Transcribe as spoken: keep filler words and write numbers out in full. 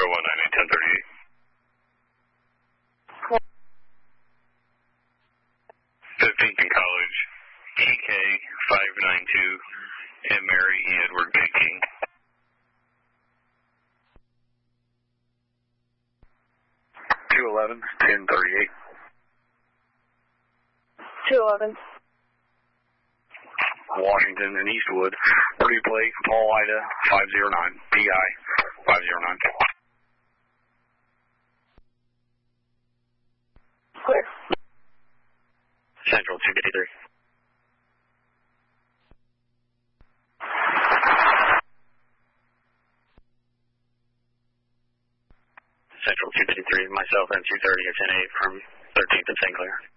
zero one nine eight ten thirty-eight. fifteenth and College, E K five nine two, and Mary E. Edward Baking. two eleven, ten thirty-eight. two eleven. Washington and Eastwood, Purdue Plate, Paul Ida, five zero nine, P I, five zero nine. Clear. Central, two fifty-three. Central, two fifty-three, myself and two thirty at ten eight from thirteenth and Saint Clair.